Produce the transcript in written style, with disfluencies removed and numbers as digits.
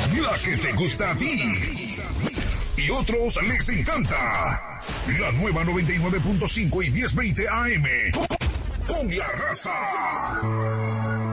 La que te gusta a ti. Y otros les encanta. La nueva 99.5 y 1020 AM. Con la raza.